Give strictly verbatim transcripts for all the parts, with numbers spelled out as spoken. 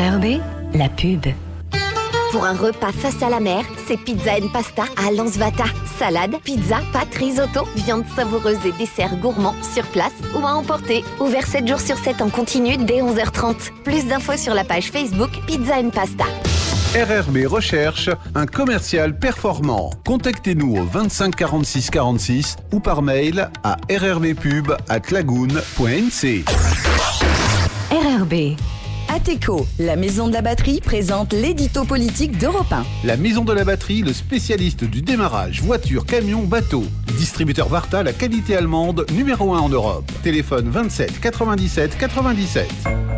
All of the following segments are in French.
R R B, la pub. Pour un repas face à la mer, c'est Pizza and Pasta à Lansvata. Salade, pizza, pâtes, risotto, viande savoureuse et desserts gourmands sur place ou à emporter. Ouvert sept jours sur sept en continu dès onze heures trente. Plus d'infos sur la page Facebook Pizza and Pasta. R R B recherche un commercial performant. Contactez-nous au vingt-cinq quarante-six quarante-six ou par mail à rrbpub arobase lagoon point n c. R R B. Ateco, la maison de la batterie, présente l'édito politique d'Europe un. La maison de la batterie, le spécialiste du démarrage, voiture, camion, bateau. Distributeur Varta, la qualité allemande, numéro un en Europe. Téléphone vingt-sept quatre-vingt-dix-sept quatre-vingt-dix-sept.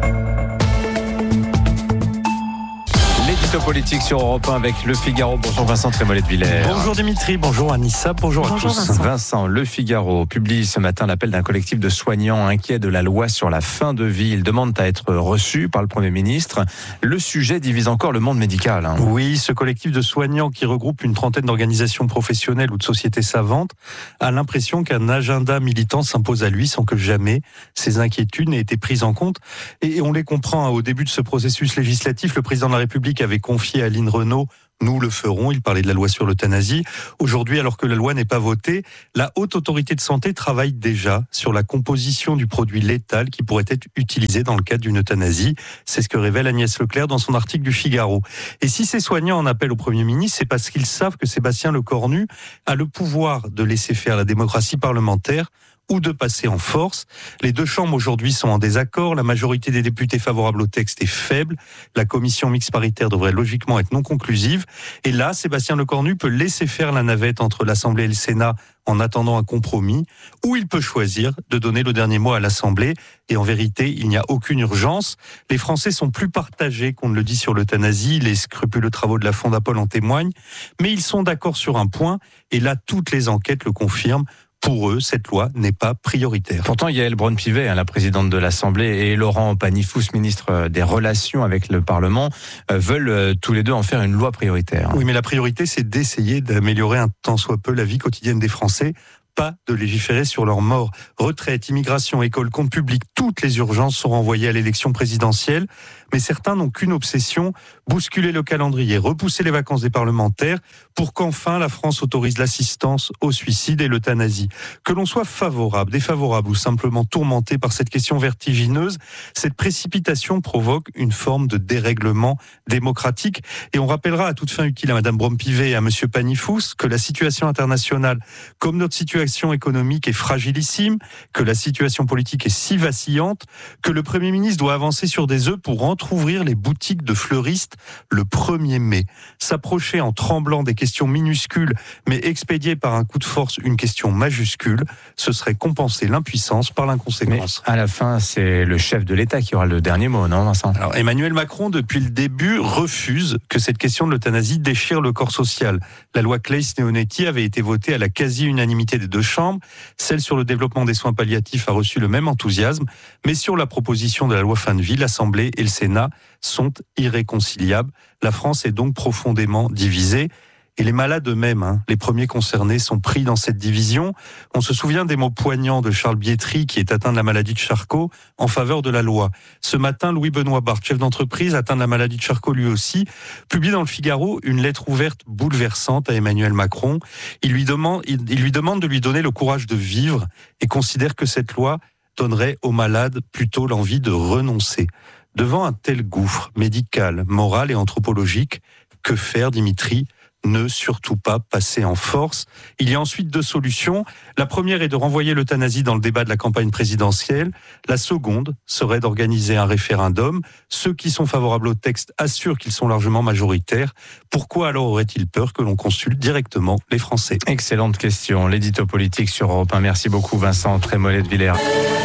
L'édito politique sur Europe un avec Le Figaro. Bonjour Vincent Trémollet de Villers. Bonjour Dimitri, bonjour Anissa, bonjour, bonjour à tous. Vincent. Vincent, Le Figaro publie ce matin l'appel d'un collectif de soignants inquiets de la loi sur la fin de vie. Ils demandent à être reçus par le Premier ministre. Le sujet divise encore le monde médical. Hein. Oui, ce collectif de soignants qui regroupe une trentaine d'organisations professionnelles ou de sociétés savantes a l'impression qu'un agenda militant s'impose à lui sans que jamais ses inquiétudes n'aient été prises en compte. Et on les comprend, hein, au début de ce processus législatif, le président de la République avait confié à Aline Renaud « Nous le ferons », il parlait de la loi sur l'euthanasie. Aujourd'hui, alors que la loi n'est pas votée, la Haute Autorité de Santé travaille déjà sur la composition du produit létal qui pourrait être utilisé dans le cadre d'une euthanasie. C'est ce que révèle Agnès Leclerc dans son article du Figaro. Et si ces soignants en appellent au Premier ministre, c'est parce qu'ils savent que Sébastien Lecornu a le pouvoir de laisser faire la démocratie parlementaire ou de passer en force. Les deux chambres aujourd'hui sont en désaccord. La majorité des députés favorables au texte est faible. La commission mixte paritaire devrait logiquement être non conclusive. Et là, Sébastien Lecornu peut laisser faire la navette entre l'Assemblée et le Sénat en attendant un compromis, ou il peut choisir de donner le dernier mot à l'Assemblée. Et en vérité, il n'y a aucune urgence. Les Français sont plus partagés qu'on ne le dit sur l'euthanasie. Les scrupuleux travaux de la Fondapol en témoignent. Mais ils sont d'accord sur un point, et là, toutes les enquêtes le confirment. Pour eux, cette loi n'est pas prioritaire. Pourtant, Yaël Braun-Pivet, la présidente de l'Assemblée, et Laurent Panifoux, ministre des Relations avec le Parlement, veulent tous les deux en faire une loi prioritaire. Oui, mais la priorité, c'est d'essayer d'améliorer un tant soit peu la vie quotidienne des Français. Pas de légiférer sur leur mort. Retraite, immigration, école, compte public, toutes les urgences sont renvoyées à l'élection présidentielle. Mais certains n'ont qu'une obsession, bousculer le calendrier, repousser les vacances des parlementaires pour qu'enfin la France autorise l'assistance au suicide et l'euthanasie. Que l'on soit favorable, défavorable ou simplement tourmenté par cette question vertigineuse, cette précipitation provoque une forme de dérèglement démocratique. Et on rappellera à toute fin utile à Madame Braun-Pivet et à Monsieur Panifoux que la situation internationale, comme notre situation économique est fragilissime, que la situation politique est si vacillante, que le Premier ministre doit avancer sur des œufs pour entrouvrir les boutiques de fleuristes le premier mai. S'approcher en tremblant des questions minuscules, mais expédier par un coup de force une question majuscule, ce serait compenser l'impuissance par l'inconséquence. Mais à la fin, c'est le chef de l'État qui aura le dernier mot, non Vincent ? Alors Emmanuel Macron, depuis le début, refuse que cette question de l'euthanasie déchire le corps social. La loi Claes-Leonetti avait été votée à la quasi-unanimité des deux chambres. Celle sur le développement des soins palliatifs a reçu le même enthousiasme, mais sur la proposition de la loi fin de vie, l'Assemblée et le Sénat sont irréconciliables. La France est donc profondément divisée. Et les malades eux-mêmes, hein, les premiers concernés, sont pris dans cette division. On se souvient des mots poignants de Charles Bietri, qui est atteint de la maladie de Charcot, en faveur de la loi. Ce matin, Louis-Benoît Barthes, chef d'entreprise, atteint de la maladie de Charcot lui aussi, publie dans le Figaro une lettre ouverte bouleversante à Emmanuel Macron. Il lui demande, il, il lui demande de lui donner le courage de vivre et considère que cette loi donnerait aux malades plutôt l'envie de renoncer. Devant un tel gouffre médical, moral et anthropologique, que faire, Dimitri ? Ne surtout pas passer en force. Il y a ensuite deux solutions. La première est de renvoyer l'euthanasie dans le débat de la campagne présidentielle. La seconde serait d'organiser un référendum. Ceux qui sont favorables au texte assurent qu'ils sont largement majoritaires. Pourquoi alors aurait-il peur que l'on consulte directement les Français ? Excellente question. L'édito politique sur Europe un. Merci beaucoup Vincent Trémollet de Villers.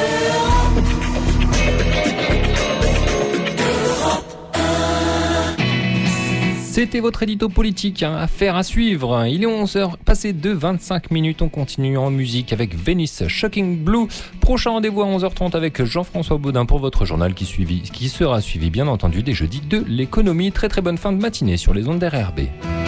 C'était votre édito politique, hein, affaire à suivre. Il est onze heures, passé de vingt-cinq minutes. On continue en musique avec Venice Shocking Blue. Prochain rendez-vous à onze heures trente avec Jean-François Baudin pour votre journal qui, suivi, qui sera suivi bien entendu des jeudis de l'économie. Très très bonne fin de matinée sur les ondes d'R R B.